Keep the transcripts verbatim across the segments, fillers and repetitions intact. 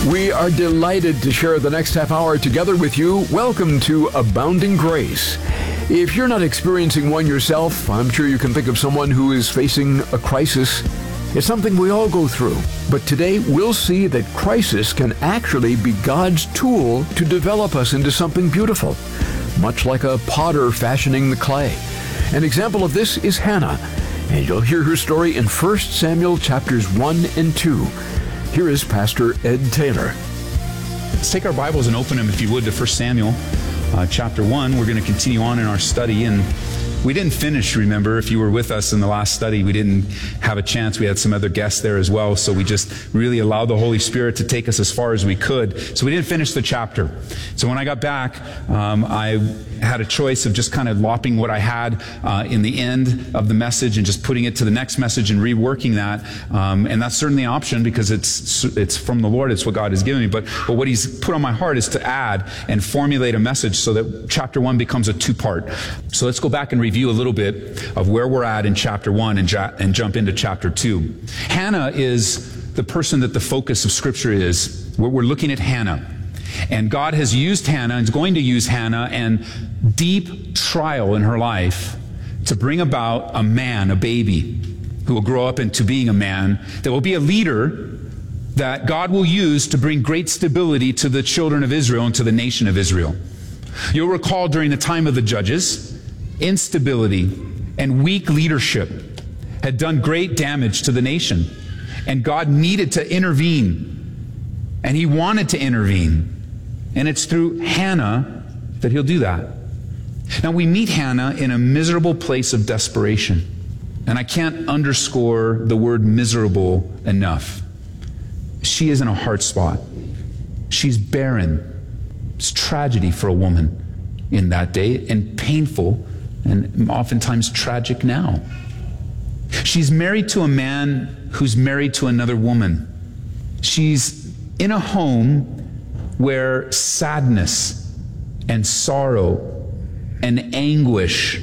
We are delighted to share the next half hour together with you. Welcome to Abounding Grace. If you're not experiencing one yourself, I'm sure you can think of someone who is facing a crisis. It's something we all go through. But today we'll see that crisis can actually be God's tool to develop us into something beautiful, much like a potter fashioning the clay. An example of this is Hannah, and you'll hear her story in First Samuel chapters one and two. Here is Pastor Ed Taylor. Let's take our Bibles and open them, if you would, to First Samuel uh, chapter one. We're going to continue on in our study, and we didn't finish, remember, if you were with us in the last study, we didn't have a chance. We had some other guests there as well, so we just really allowed the Holy Spirit to take us as far as we could. So we didn't finish the chapter. So when I got back, um, I had a choice of just kind of lopping what I had uh, in the end of the message and just putting it to the next message and reworking that. Um, and that's certainly an option because it's it's from the Lord. It's what God has given me. But, but what He's put on my heart is to add and formulate a message so that chapter one becomes a two-part. So let's go back and review a little bit of where we're at in chapter one and, ja- and jump into chapter two. Hannah is the person that the focus of Scripture is. We're, we're looking at Hannah. And God has used Hannah and is going to use Hannah and deep trial in her life to bring about a man, a baby, who will grow up into being a man, that will be a leader that God will use to bring great stability to the children of Israel and to the nation of Israel. You'll recall during the time of the judges, instability and weak leadership had done great damage to the nation. And God needed to intervene. And He wanted to intervene. And it's through Hannah that He'll do that. Now we meet Hannah in a miserable place of desperation. And I can't underscore the word miserable enough. She is in a hard spot. She's barren. It's tragedy for a woman in that day, and painful, and oftentimes tragic now. She's married to a man who's married to another woman. She's in a home where sadness and sorrow and anguish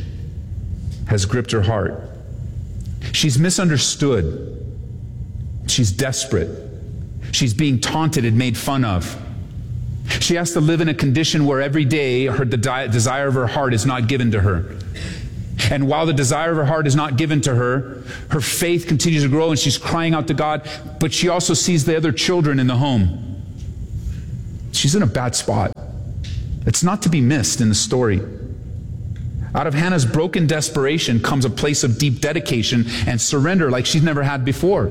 has gripped her heart. She's misunderstood. She's desperate. She's being taunted and made fun of. She has to live in a condition where every day her the desire of her heart is not given to her. And while the desire of her heart is not given to her, her faith continues to grow and she's crying out to God, but she also sees the other children in the home. She's in a bad spot. It's not to be missed in the story. Out of Hannah's broken desperation comes a place of deep dedication and surrender like she's never had before.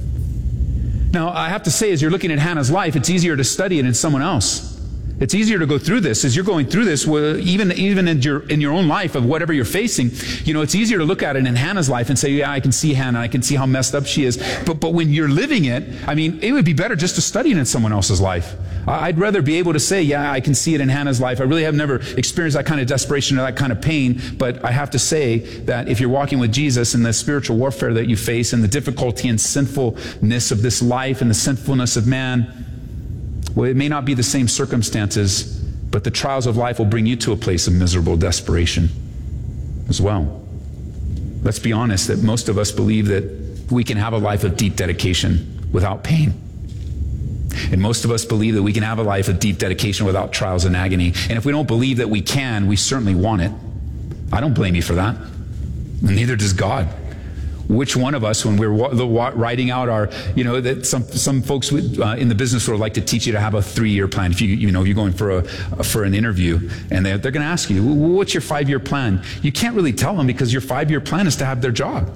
Now, I have to say, as you're looking at Hannah's life, it's easier to study it in someone else. It's easier to go through this. As you're going through this, even, even in your, in your own life of whatever you're facing, you know, it's easier to look at it in Hannah's life and say, yeah, I can see Hannah. I can see how messed up she is. But, but when you're living it, I mean, it would be better just to study it in someone else's life. I'd rather be able to say, yeah, I can see it in Hannah's life. I really have never experienced that kind of desperation or that kind of pain. But I have to say that if you're walking with Jesus and the spiritual warfare that you face and the difficulty and sinfulness of this life and the sinfulness of man, well, it may not be the same circumstances, but the trials of life will bring you to a place of miserable desperation as well. Let's be honest that most of us believe that we can have a life of deep dedication without pain. And most of us believe that we can have a life of deep dedication without trials and agony. And if we don't believe that we can, we certainly want it. I don't blame you for that. And neither does God. Which one of us, when we're writing out our, you know, that some some folks would, uh, in the business world like to teach you to have a three-year plan. If you you know you're going for a for an interview, and they're, they're going to ask you, what's your five-year plan? You can't really tell them because your five-year plan is to have their job.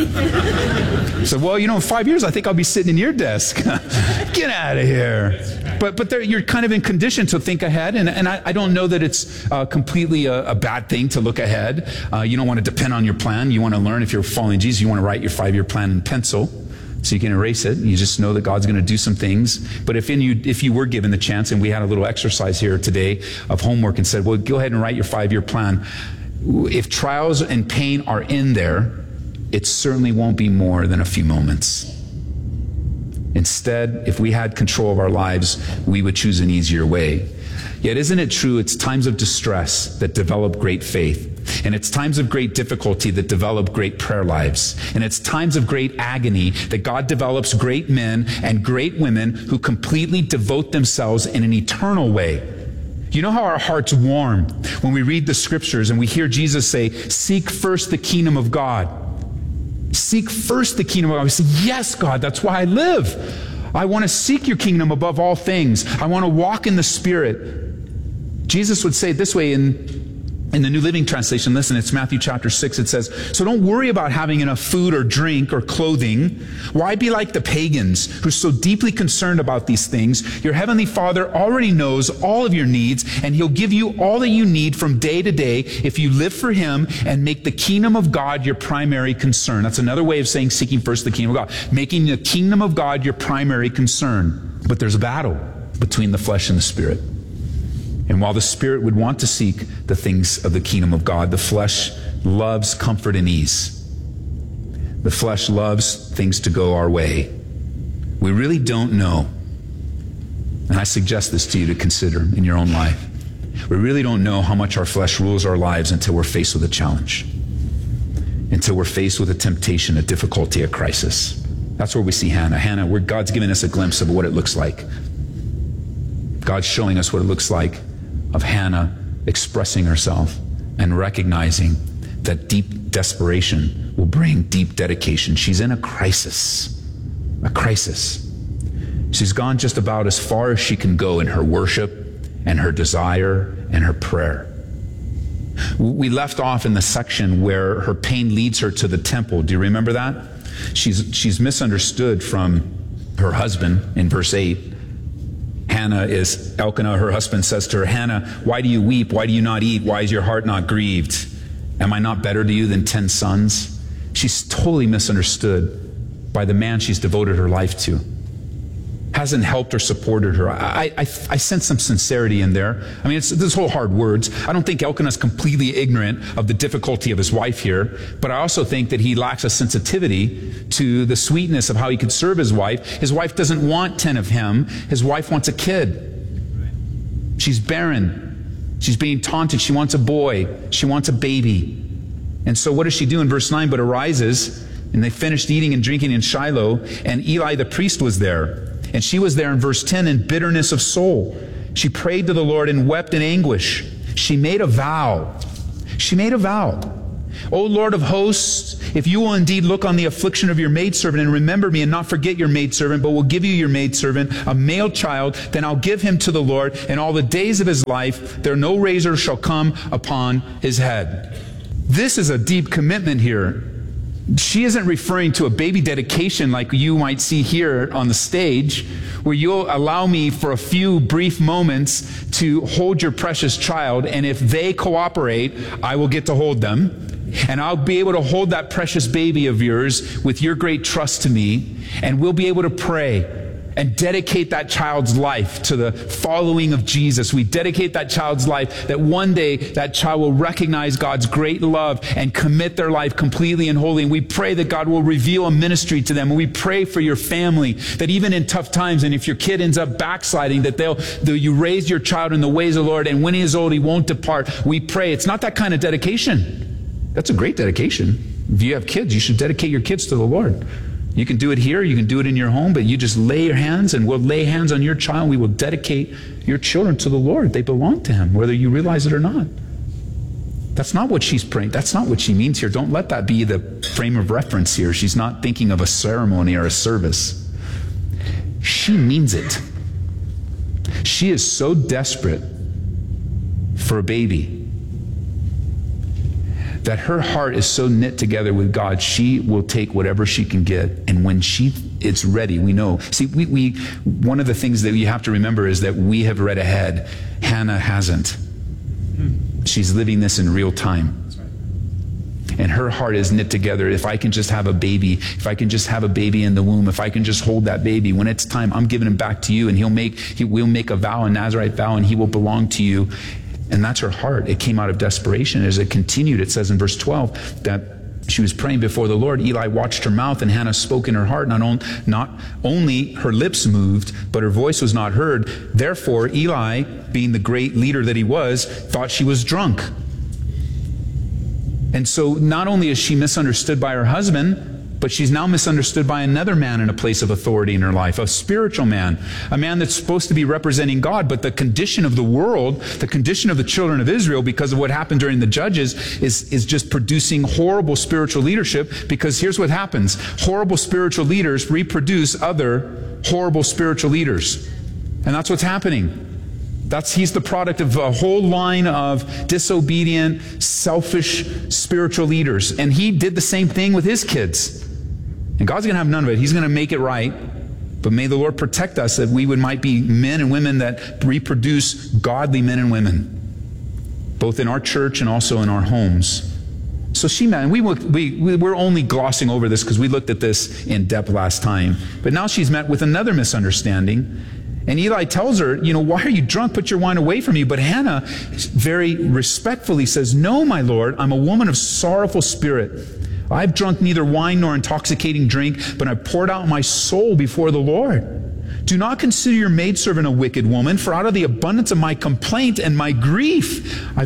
So, well, you know, in five years, I think I'll be sitting in your desk. Get out of here. But but you're kind of in condition to think ahead, and, and I, I don't know that it's uh, completely a, a bad thing to look ahead. Uh, you don't want to depend on your plan. You want to learn. If you're following Jesus, you want to write your five-year plan in pencil so you can erase it. You just know that God's going to do some things. But if in you if you were given the chance, and we had a little exercise here today of homework and said, well, go ahead and write your five-year plan. If trials and pain are in there, it certainly won't be more than a few moments. Instead, if we had control of our lives, we would choose an easier way. Yet isn't it true it's times of distress that develop great faith? And it's times of great difficulty that develop great prayer lives. And it's times of great agony that God develops great men and great women who completely devote themselves in an eternal way. You know how our hearts warm when we read the scriptures and we hear Jesus say, seek first the kingdom of God. Seek first the kingdom of God. We say, yes, God, that's why I live. I want to seek your kingdom above all things. I want to walk in the Spirit. Jesus would say it this way in In the New Living Translation. Listen, it's Matthew chapter six. It says, so don't worry about having enough food or drink or clothing. Why be like the pagans who are so deeply concerned about these things? Your heavenly Father already knows all of your needs, and he'll give you all that you need from day to day if you live for him and make the kingdom of God your primary concern. That's another way of saying seeking first the kingdom of God. Making the kingdom of God your primary concern. But there's a battle between the flesh and the Spirit. And while the Spirit would want to seek the things of the kingdom of God, the flesh loves comfort and ease. The flesh loves things to go our way. We really don't know. And I suggest this to you to consider in your own life. We really don't know how much our flesh rules our lives until we're faced with a challenge. Until we're faced with a temptation, a difficulty, a crisis. That's where we see Hannah. Hannah, where God's given us a glimpse of what it looks like. God's showing us what it looks like of Hannah expressing herself and recognizing that deep desperation will bring deep dedication. She's in a crisis. A crisis. She's gone just about as far as she can go in her worship and her desire and her prayer. We left off in the section where her pain leads her to the temple. Do you remember that? She's, she's misunderstood from her husband in verse eight. Hannah is, Elkanah, her husband, says to her, Hannah, why do you weep? Why do you not eat? Why is your heart not grieved? Am I not better to you than ten sons? She's totally misunderstood by the man she's devoted her life to. Hasn't helped or supported her. I, I, I sense some sincerity in there. I mean, it's this whole hard words. I don't think Elkanah's completely ignorant of the difficulty of his wife here, but I also think that he lacks a sensitivity to the sweetness of how he could serve his wife. His wife doesn't want ten of him. His wife wants a kid. She's barren. She's being taunted. She wants a boy. She wants a baby. And so what does she do in verse nine? But arises, and they finished eating and drinking in Shiloh, and Eli the priest was there. And she was there in verse ten in bitterness of soul. She prayed to the Lord and wept in anguish. She made a vow. She made a vow. O Lord of hosts, if you will indeed look on the affliction of your maidservant and remember me and not forget your maidservant, but will give you your maidservant, a male child, then I'll give him to the Lord, and all the days of his life there no razor shall come upon his head. This is a deep commitment here. She isn't referring to a baby dedication like you might see here on the stage, where you'll allow me for a few brief moments to hold your precious child, and if they cooperate, I will get to hold them, and I'll be able to hold that precious baby of yours with your great trust to me, and we'll be able to pray and dedicate that child's life to the following of Jesus. We dedicate that child's life that one day that child will recognize God's great love and commit their life completely and wholly. And we pray that God will reveal a ministry to them. And we pray for your family that even in tough times, and if your kid ends up backsliding, that they'll, they'll you raise your child in the ways of the Lord, and when he is old, he won't depart. We pray. It's not that kind of dedication. That's a great dedication. If you have kids, you should dedicate your kids to the Lord. You can do it here, you can do it in your home, but you just lay your hands, and we'll lay hands on your child. We will dedicate your children to the Lord. They belong to him, whether you realize it or not. That's not what she's praying. That's not what she means here. Don't let that be the frame of reference here. She's not thinking of a ceremony or a service. She means it. She is so desperate for a baby that her heart is so knit together with God, she will take whatever she can get. And when she it's ready, we know. See, we, we one of the things that you have to remember is that we have read ahead. Hannah hasn't. She's living this in real time. And her heart is knit together. If I can just have a baby, if I can just have a baby in the womb, if I can just hold that baby, when it's time, I'm giving him back to you, and he'll make, he will make a vow, a Nazirite vow, and he will belong to you. And that's her heart. It came out of desperation. As it continued, it says in verse twelve that she was praying before the Lord, Eli watched her mouth, and Hannah spoke in her heart. Not, on, not only her lips moved, but her voice was not heard. Therefore, Eli, being the great leader that he was, thought she was drunk. And so not only is she misunderstood by her husband, but she's now misunderstood by another man in a place of authority in her life, a spiritual man, a man that's supposed to be representing God. But the condition of the world, the condition of the children of Israel, because of what happened during the Judges, is, is just producing horrible spiritual leadership. Because here's what happens. Horrible spiritual leaders reproduce other horrible spiritual leaders. And that's what's happening. That's, he's the product of a whole line of disobedient, selfish spiritual leaders. And he did the same thing with his kids. And God's going to have none of it. He's going to make it right. But may the Lord protect us that we would might be men and women that reproduce godly men and women, both in our church and also in our homes. So she met, and we, we, we're only glossing over this because we looked at this in depth last time. But now she's met with another misunderstanding. And Eli tells her, you know, why are you drunk? Put your wine away from you. But Hannah very respectfully says, no, my Lord, I'm a woman of sorrowful spirit. I've drunk neither wine nor intoxicating drink, but I poured out my soul before the Lord. Do not consider your maidservant a wicked woman, for out of the abundance of my complaint and my grief I've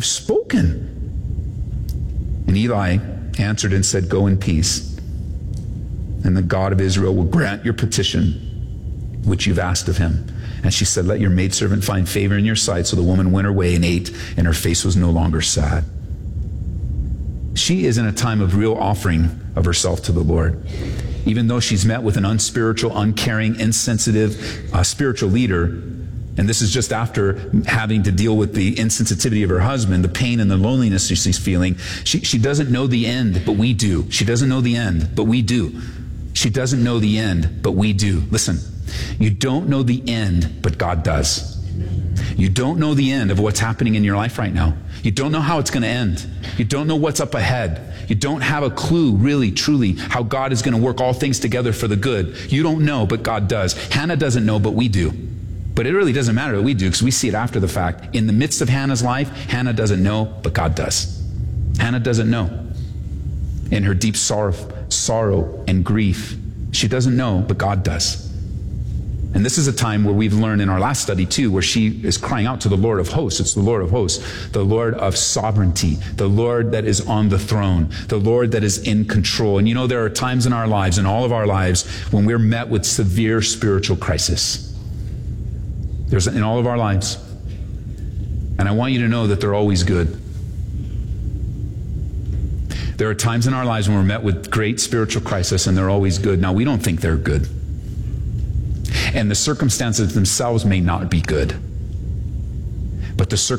spoken. And Eli answered and said, go in peace, and the God of Israel will grant your petition, which you've asked of him. And she said, let your maidservant find favor in your sight. So the woman went her way and ate, and her face was no longer sad. She is in a time of real offering of herself to the Lord. Even though she's met with an unspiritual, uncaring, insensitive uh, spiritual leader, and this is just after having to deal with the insensitivity of her husband, the pain and the loneliness she's feeling. She, she doesn't know the end, but we do. She doesn't know the end, but we do. She doesn't know the end, but we do. Listen, you don't know the end, but God does. You don't know the end of what's happening in your life right now. You don't know how it's going to end. You don't know what's up ahead. You don't have a clue, really, truly, how God is going to work all things together for the good. You don't know, but God does. Hannah doesn't know, but we do. But it really doesn't matter that we do, because we see it after the fact. In the midst of Hannah's life, Hannah doesn't know, but God does. Hannah doesn't know. In her deep sorrow, sorrow and grief, she doesn't know, but God does. And this is a time where we've learned in our last study too, where she is crying out to the Lord of hosts. It's the Lord of hosts, the Lord of sovereignty, the Lord that is on the throne, the Lord that is in control. And you know, there are times in our lives, in all of our lives, when we're met with severe spiritual crisis. There's in all of our lives. And I want you to know that they're always good. There are times in our lives when we're met with great spiritual crisis, and they're always good. Now, we don't think they're good. And the circumstances themselves may not be good. But the circumstances